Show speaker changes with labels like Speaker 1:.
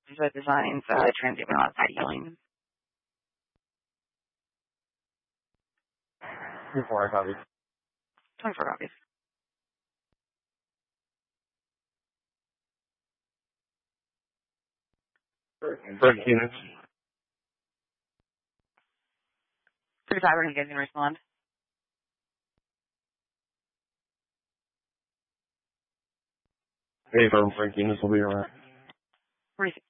Speaker 1: the designs, transient outside healing.
Speaker 2: 24 copies.
Speaker 1: 24 copies.
Speaker 2: First units.
Speaker 1: 35, we're going to get in and respond.
Speaker 2: Hey, firm Frank units will be around.
Speaker 1: 46.